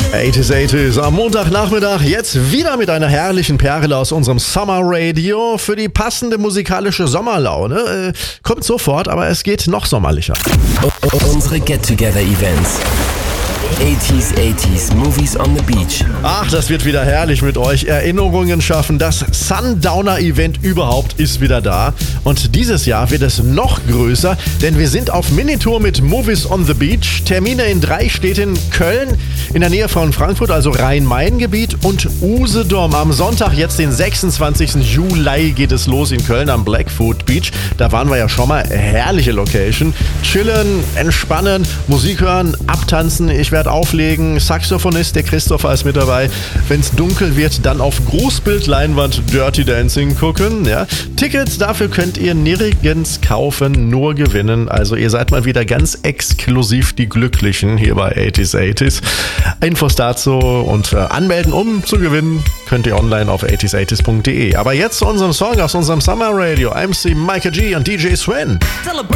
80s am Montagnachmittag, jetzt wieder mit einer herrlichen Perle aus unserem Summer Radio für die passende musikalische Sommerlaune. Kommt sofort, aber es geht noch sommerlicher. Unsere Get-Together-Events. 80s, Movies on the Beach. Ach, das wird wieder herrlich mit euch. Erinnerungen schaffen. Das Sundowner-Event überhaupt ist wieder da. Und dieses Jahr wird es noch größer, denn wir sind auf Minitour mit Movies on the Beach. Termine in 3 Städten: Köln, in der Nähe von Frankfurt, also Rhein-Main-Gebiet, und Usedom. Am Sonntag, jetzt den 26. Juli, geht es los in Köln am Blackfoot Beach. Da waren wir ja schon mal. Herrliche Location. Chillen, entspannen, Musik hören, abtanzen. Ich werde auflegen. Saxophonist, der Christopher, ist mit dabei. Wenn es dunkel wird, dann auf Großbildleinwand Dirty Dancing gucken. Ja. Tickets dafür könnt ihr nirgends kaufen, nur gewinnen. Also ihr seid mal wieder ganz exklusiv die Glücklichen hier bei 80s. Infos dazu und anmelden, um zu gewinnen, könnt ihr online auf 80s.de. Aber jetzt zu unserem Song aus unserem Summer Radio. MC Micah G und DJ Sven. Celebrate.